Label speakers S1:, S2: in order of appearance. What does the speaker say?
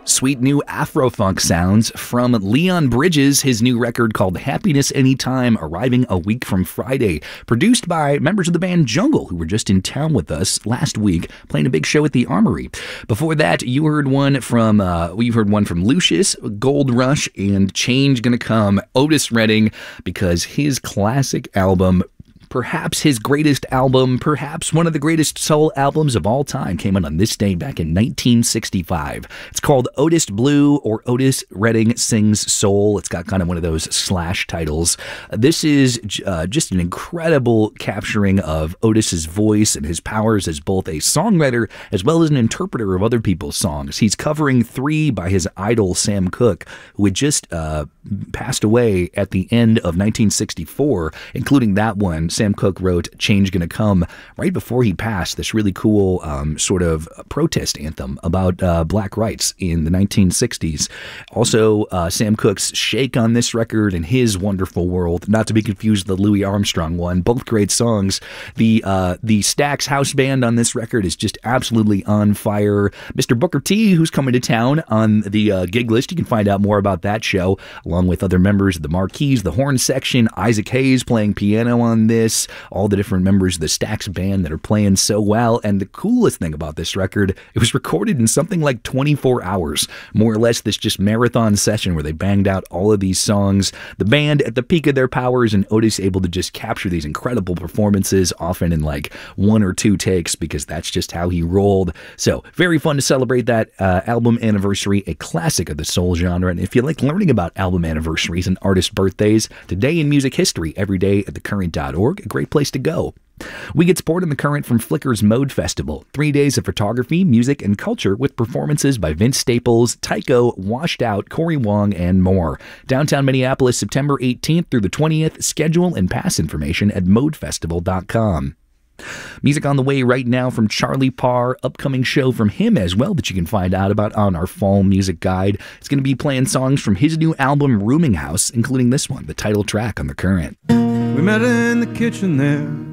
S1: Sweet new Afro-funk sounds from Leon Bridges, his new record called Happiness Anytime, arriving a week from Friday. Produced by members of the band Jungle, who were just in town with us last week, playing a big show at the Armory. Before that, you heard one from Lucius, Gold Rush, and Change Gonna Come, Otis Redding, because his classic album, perhaps his greatest album, perhaps one of the greatest soul albums of all time, came out on this day back in 1965. It's called Otis Blue, or Otis Redding Sings Soul. It's got kind of one of those slash titles. This is just an incredible capturing of Otis's voice and his powers as both a songwriter as well as an interpreter of other people's songs. He's covering 3 by his idol Sam Cooke, who had just passed away at the end of 1964, including that one. Sam Cooke wrote Change Gonna Come right before he passed, this really cool sort of protest anthem about black rights in the 1960s. Also, Sam Cooke's Shake on this record and His Wonderful World, not to be confused with the Louis Armstrong one, both great songs. The Stax House Band on this record is just absolutely on fire. Mr. Booker T, who's coming to town on the gig list, you can find out more about that show, along with other members of the Marquees, the horn section, Isaac Hayes playing piano on this, all the different members of the Stax band that are playing so well. And the coolest thing about this record, it was recorded in something like 24 hours, more or less this just marathon session where they banged out all of these songs. The band at the peak of their powers, and Otis able to just capture these incredible performances, often in like 1 or 2 takes, because that's just how he rolled. So very fun to celebrate that album anniversary, a classic of the soul genre. And if you like learning about album anniversaries and artist birthdays, Today in Music History every day at thecurrent.org, a great place to go. We get support in the Current from Flickr's Mode Festival, 3 days of photography, music, and culture with performances by Vince Staples, Tycho, Washed Out, Corey Wong, and more. Downtown Minneapolis, September 18th through the 20th. Schedule and pass information at modefestival.com. Music on the way right now from Charlie Parr, upcoming show from him as well that you can find out about on our fall music guide. It's going to be playing songs from his new album Rooming House, including this one, the title track on The Current.
S2: We met in the kitchen there